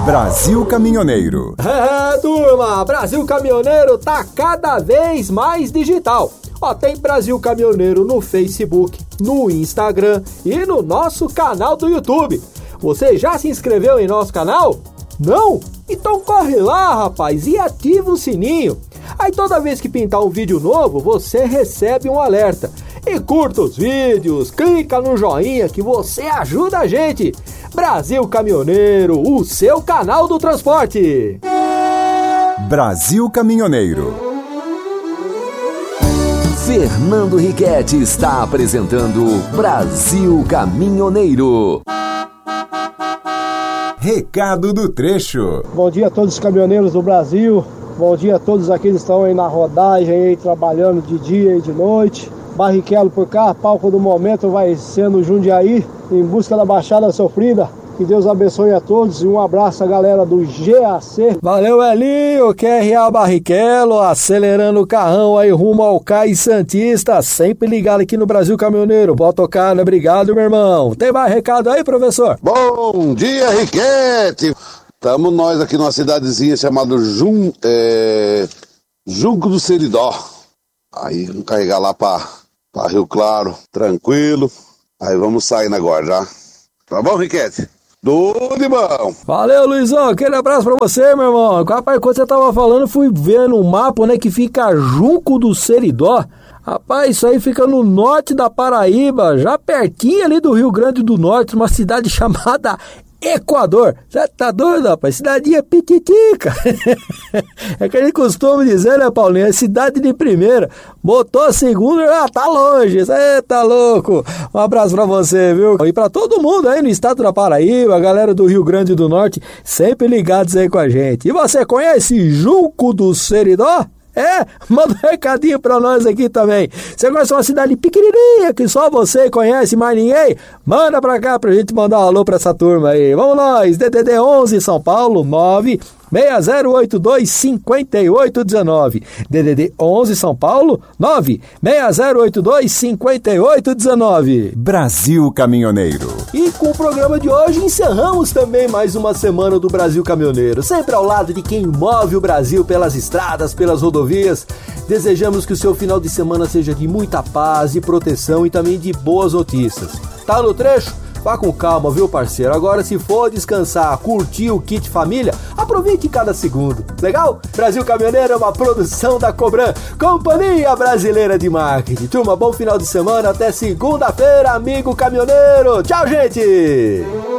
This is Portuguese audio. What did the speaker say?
Brasil Caminhoneiro. Turma, Brasil Caminhoneiro tá cada vez mais digital. Tem Brasil Caminhoneiro no Facebook, no Instagram e no nosso canal do YouTube. Você já se inscreveu em nosso canal? Não? Então corre lá, rapaz, e ativa o sininho. Aí toda vez que pintar um vídeo novo, você recebe um alerta. E curta os vídeos, clica no joinha que você ajuda a gente. Brasil Caminhoneiro, o seu canal do transporte. Brasil Caminhoneiro. Fernando Riquetti está apresentando Brasil Caminhoneiro. Recado do trecho. Bom dia a todos os caminhoneiros do Brasil. Bom dia a todos aqueles que estão aí na rodagem, aí trabalhando de dia e de noite. Barrichello por cá, palco do momento vai sendo Jundiaí, em busca da Baixada Sofrida. Que Deus abençoe a todos e um abraço à galera do GAC. Valeu, Elinho, QRA Barrichello, acelerando o carrão aí rumo ao Cais Santista, sempre ligado aqui no Brasil Caminhoneiro. Bota o cara, obrigado, meu irmão. Tem mais recado aí, professor? Bom dia, Riquetti. Estamos nós aqui numa cidadezinha chamada Junco do Seridó. Aí vamos carregar lá para Rio Claro, tranquilo. Aí vamos saindo agora já. Tá bom, Riquetti? Tudo de bom. Valeu, Luizão. Aquele abraço pra você, meu irmão. Rapaz, quando você tava falando, fui ver no mapa, né, que fica Junco do Seridó. Rapaz, isso aí fica no norte da Paraíba, já pertinho ali do Rio Grande do Norte, uma cidade chamada Equador. Você tá doido, rapaz? Cidadinha pititica. É que a gente costuma dizer, né, Paulinho? É cidade de primeira. Botou a segunda, tá longe. Você tá louco. Um abraço pra você, viu? E pra todo mundo aí no estado da Paraíba, a galera do Rio Grande do Norte, sempre ligados aí com a gente. E você conhece Junco do Seridó? Manda um recadinho pra nós aqui também. Você conhece uma cidade pequenininha que só você conhece, mais ninguém? Manda pra cá pra gente mandar um alô pra essa turma aí. Vamos nós, DDD 11 São Paulo 96082-5819. DDD 11 São Paulo 96082-5819. Brasil Caminhoneiro. E com o programa de hoje encerramos também mais uma semana do Brasil Caminhoneiro, sempre ao lado de quem move o Brasil pelas estradas, pelas rodovias. Desejamos que o seu final de semana seja de muita paz e proteção e também de boas notícias. Tá no trecho? Vá com calma, viu, parceiro? Agora, se for descansar, curtir o kit família, aproveite cada segundo. Legal? Brasil Caminhoneiro é uma produção da Cobran, Companhia Brasileira de Marketing. Turma, bom final de semana. Até segunda-feira, amigo caminhoneiro. Tchau, gente!